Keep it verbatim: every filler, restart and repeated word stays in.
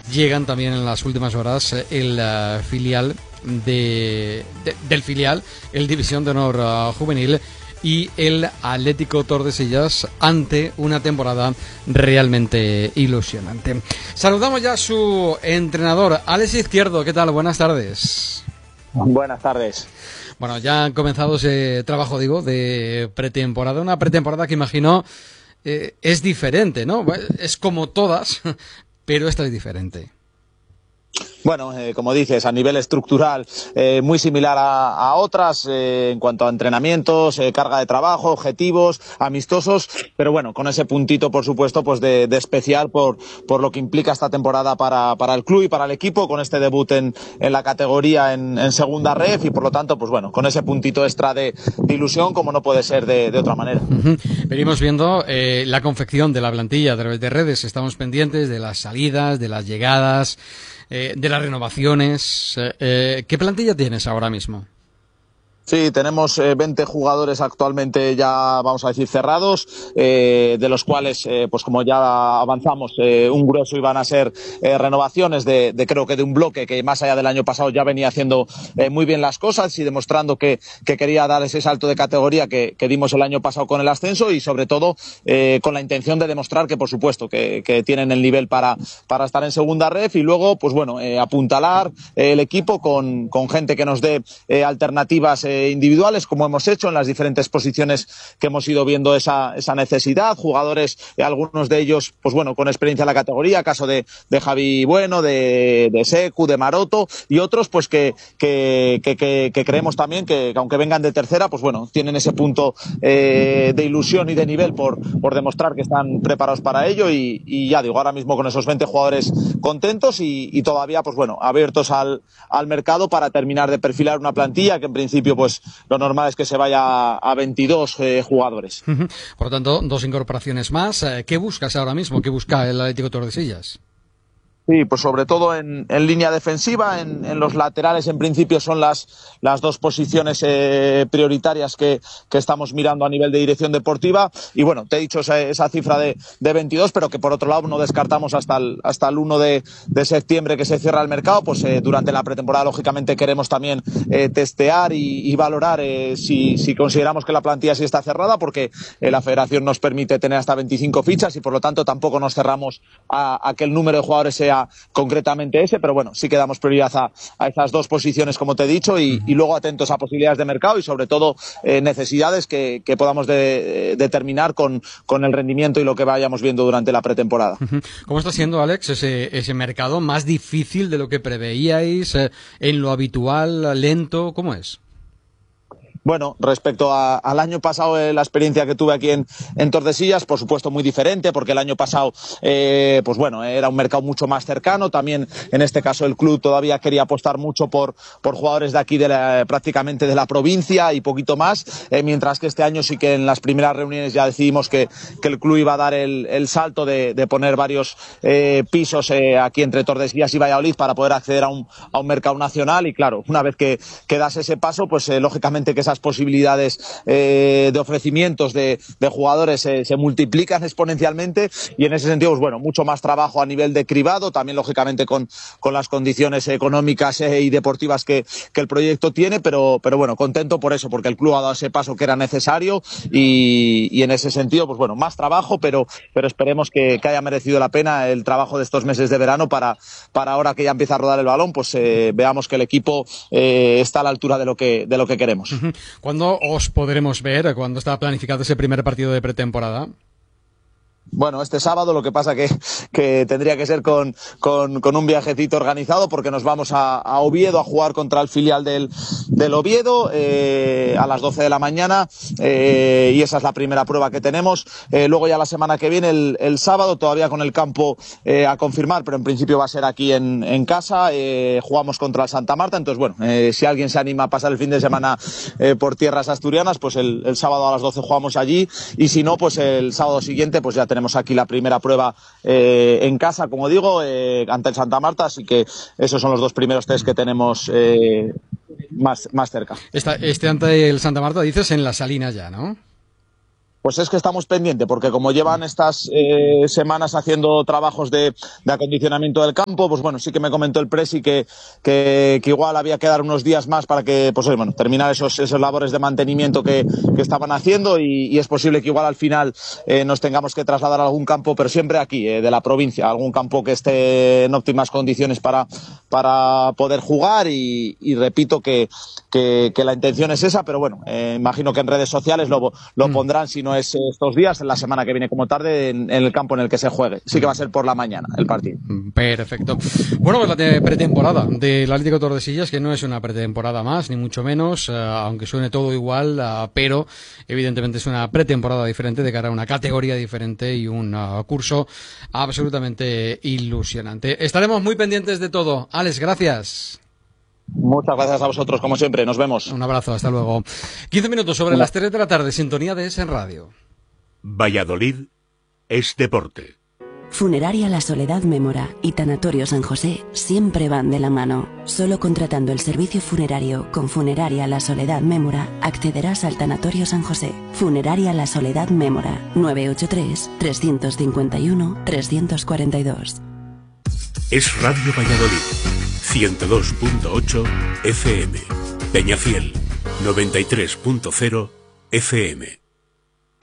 llegan también en las últimas horas el uh, filial de, de, del filial, el División de Honor uh, Juvenil y el Atlético Tordesillas ante una temporada realmente ilusionante. Saludamos ya a su entrenador, Alex Izquierdo. ¿Qué tal? Buenas tardes. Buenas tardes. Bueno, ya han comenzado ese trabajo, digo, de pretemporada. Una pretemporada que imagino eh, es diferente, ¿no? Es como todas, pero esta es diferente. Bueno, eh, como dices, a nivel estructural eh, muy similar a, a otras eh, en cuanto a entrenamientos, eh, carga de trabajo, objetivos, amistosos, pero bueno, con ese puntito, por supuesto, pues de, de especial por, por lo que implica esta temporada para, para el club y para el equipo, con este debut en, en la categoría en, en segunda ref y por lo tanto, pues bueno, con ese puntito extra de, de ilusión como no puede ser de, de otra manera. Uh-huh. Venimos viendo eh, la confección de la plantilla a través de redes, estamos pendientes de las salidas, de las llegadas, Eh, de las renovaciones. Eh, ¿Qué plantilla tienes ahora mismo? Sí, tenemos eh, veinte jugadores actualmente ya, vamos a decir, cerrados, eh, de los cuales, eh, pues como ya avanzamos, eh, un grueso iban a ser eh, renovaciones de, de creo que de un bloque que más allá del año pasado ya venía haciendo eh, muy bien las cosas y demostrando que, que quería dar ese salto de categoría que, que dimos el año pasado con el ascenso y sobre todo eh, con la intención de demostrar que, por supuesto, que, que tienen el nivel para, para estar en segunda ref y luego, pues bueno, eh, apuntalar eh, el equipo con, con gente que nos dé eh, alternativas eh, individuales, como hemos hecho en las diferentes posiciones que hemos ido viendo esa, esa necesidad, jugadores, eh, algunos de ellos, pues bueno, con experiencia en la categoría, caso de, de Javi Bueno, de, de Secu, de Maroto, y otros pues que, que, que, que, que creemos también que, que aunque vengan de tercera, pues bueno, tienen ese punto eh, de ilusión y de nivel por, por demostrar que están preparados para ello y, y ya digo, ahora mismo con esos veinte jugadores contentos y, y todavía, pues bueno, abiertos al, al mercado para terminar de perfilar una plantilla que en principio, pues Pues lo normal es que se vaya a veintidós eh, jugadores. Por lo tanto, dos incorporaciones más. ¿Qué buscas ahora mismo? ¿Qué busca el Atlético Tordesillas? Sí, pues sobre todo en, en línea defensiva, en, en los laterales en principio son las, las dos posiciones eh, prioritarias que, que estamos mirando a nivel de dirección deportiva y bueno, te he dicho esa, esa cifra de, de veintidós, pero que por otro lado no descartamos hasta el, hasta el uno de, de septiembre que se cierra el mercado, pues eh, durante la pretemporada lógicamente queremos también eh, testear y, y valorar eh, si, si consideramos que la plantilla sí está cerrada porque eh, la federación nos permite tener hasta veinticinco fichas y por lo tanto tampoco nos cerramos a, a que el número de jugadores sea concretamente ese, pero bueno, sí que damos prioridad a, a esas dos posiciones como te he dicho y, y luego atentos a posibilidades de mercado y sobre todo eh, necesidades que, que podamos de, determinar con, con el rendimiento y lo que vayamos viendo durante la pretemporada. ¿Cómo está siendo, Alex, ese, ese mercado más difícil de lo que preveíais, eh, en lo habitual, lento? ¿Cómo es? Bueno, respecto a, al año pasado, eh, la experiencia que tuve aquí en, en Tordesillas, por supuesto muy diferente, porque el año pasado, eh, pues bueno, era un mercado mucho más cercano. También, en este caso, el club todavía quería apostar mucho por, por jugadores de aquí, de la, prácticamente de la provincia y poquito más, eh, mientras que este año sí que en las primeras reuniones ya decidimos que, que el club iba a dar el, el salto de, de poner varios eh, pisos eh, aquí entre Tordesillas y Valladolid para poder acceder a un, a un mercado nacional y claro, una vez que, que das ese paso, pues eh, lógicamente que esas posibilidades eh, de ofrecimientos de, de jugadores eh, se multiplican exponencialmente y en ese sentido, pues bueno, mucho más trabajo a nivel de cribado, también lógicamente con, con las condiciones económicas eh, y deportivas que, que el proyecto tiene, pero, pero bueno, contento por eso, porque el club ha dado ese paso que era necesario y, y en ese sentido, pues bueno, más trabajo, pero, pero esperemos que, que haya merecido la pena el trabajo de estos meses de verano para, para ahora que ya empieza a rodar el balón, pues eh, veamos que el equipo eh, está a la altura de lo que, de lo que queremos. ¿Cuándo os podremos ver? ¿Cuándo está planificado ese primer partido de pretemporada? Bueno, este sábado, lo que pasa que, que tendría que ser con, con, con un viajecito organizado porque nos vamos a, a Oviedo a jugar contra el filial del, del Oviedo eh, a las doce de la mañana eh, y esa es la primera prueba que tenemos. Eh, luego ya la semana que viene, el, el sábado, todavía con el campo eh, a confirmar, pero en principio va a ser aquí en, en casa. Eh, jugamos contra el Santa Marta, entonces bueno, eh, si alguien se anima a pasar el fin de semana eh, por tierras asturianas, pues el, el sábado a las doce jugamos allí y si no, pues el sábado siguiente pues ya tenemos aquí la primera prueba eh, en casa, como digo, eh, ante el Santa Marta, así que esos son los dos primeros test que tenemos eh, más, más cerca. Esta, este ante el Santa Marta dices en las Salinas ya, ¿no? pues es que estamos pendientes, porque como llevan estas eh, semanas haciendo trabajos de, de acondicionamiento del campo, pues bueno, sí que me comentó el presi que, que, que igual había que dar unos días más para que, pues bueno, terminar esos, esos labores de mantenimiento que, que estaban haciendo y, y es posible que igual al final eh, nos tengamos que trasladar a algún campo, pero siempre aquí, eh, de la provincia, algún campo que esté en óptimas condiciones para, para poder jugar y, y repito que, que, que la intención es esa, pero bueno, eh, imagino que en redes sociales lo, lo pondrán, si no es estos días, en la semana que viene como tarde, en, en el campo en el que se juegue. Sí que va a ser por la mañana el partido. Perfecto. Bueno, pues la pretemporada del Atlético Tordesillas, que no es una pretemporada más, ni mucho menos, uh, aunque suene todo igual, uh, pero evidentemente es una pretemporada diferente de cara a una categoría diferente y un uh, curso absolutamente ilusionante. Estaremos muy pendientes de todo. Alex, gracias. Muchas gracias a vosotros, como siempre. Nos vemos. Un abrazo, hasta luego. quince minutos sobre las tres de la tarde, sintonía de S en Radio. Valladolid es deporte. Funeraria La Soledad Mémora y Tanatorio San José siempre van de la mano. Solo contratando el servicio funerario con Funeraria La Soledad Mémora accederás al Tanatorio San José. Funeraria La Soledad Mémora, nueve ocho tres, tres cinco uno, tres cuatro dos. Es Radio Valladolid, ciento dos punto ocho F M. Peñafiel, noventa y tres punto cero F M.